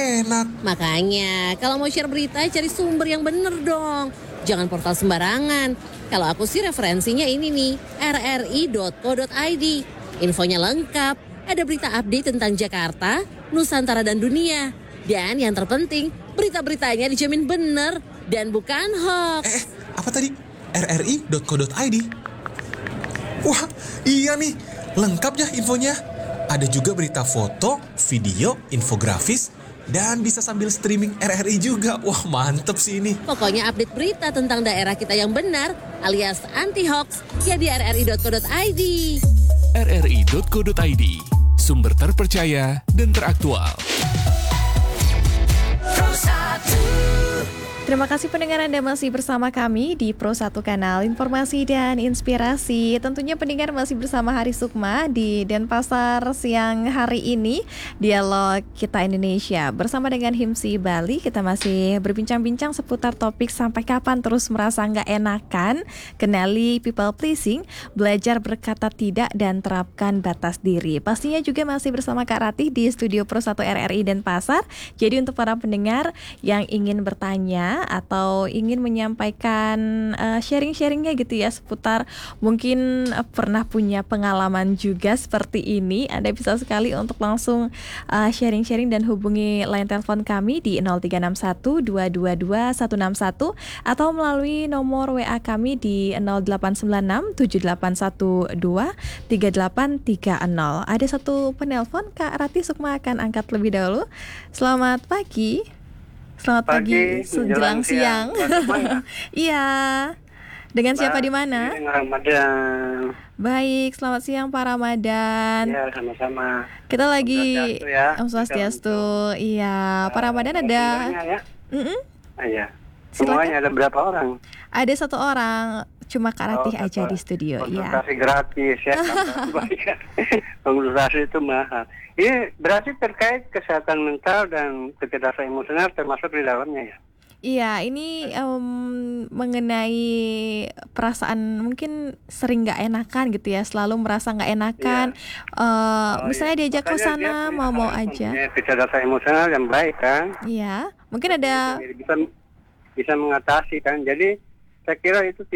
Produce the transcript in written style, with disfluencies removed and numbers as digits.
enak. Makanya, kalau mau share berita, cari sumber yang bener dong. Jangan portal sembarangan. Kalau aku sih referensinya ini nih, rri.co.id. Infonya lengkap, ada berita update tentang Jakarta, Nusantara dan dunia. Dan yang terpenting, berita-beritanya dijamin bener dan bukan hoax. Apa tadi? rri.co.id. Wah, iya nih, lengkap ya infonya. Ada juga berita foto, video, infografis, dan bisa sambil streaming RRI juga. Wah, mantep sih ini. Pokoknya update berita tentang daerah kita yang benar alias anti-hoax ya di rri.co.id. rri.co.id, sumber terpercaya dan teraktual. Terima kasih pendengar Anda masih bersama kami di Pro 1 Kanal Informasi dan Inspirasi. Tentunya pendengar masih bersama Hari Sukma di Denpasar siang hari ini. Dialog Kita Indonesia bersama dengan Himsi Bali. Kita masih berbincang-bincang seputar topik sampai kapan terus merasa nggak enakan, kenali people pleasing, belajar berkata tidak dan terapkan batas diri. Pastinya juga masih bersama Kak Ratih di Studio Pro 1 RRI Denpasar. Jadi untuk para pendengar yang ingin bertanya atau ingin menyampaikan sharing-sharingnya gitu ya seputar mungkin pernah punya pengalaman juga seperti ini, Anda bisa sekali untuk langsung sharing-sharing dan hubungi line telepon kami di 0361 222 161 atau melalui nomor WA kami di 0896 7812 3830. Ada satu penelpon, Kak Rati Sukma akan angkat lebih dahulu. Selamat pagi. Selamat pagi, menjelang siang. Iya. Dengan siapa di mana? Ramadan. Baik, selamat siang Pak Ramadan. Ya, sama-sama. Kita lagi Om Swastiastu. Iya, Pak Ramadan ada. Ya. Iya. Silakan. Semuanya ada berapa orang? Ada satu orang, cuma Kak Ratih aja di studio. Iya. Konsultasi gratis ya. Konsultasi itu mahal. Ini berarti terkait kesehatan mental dan kecerdasan emosional termasuk di dalamnya ya? Iya, ini mengenai perasaan mungkin sering nggak enakan gitu ya, selalu merasa nggak enakan. Misalnya diajak ke sana mau aja. Kecerdasan emosional yang baik kan? Iya, mungkin ada. Bisa mengatasi kan. Jadi saya kira itu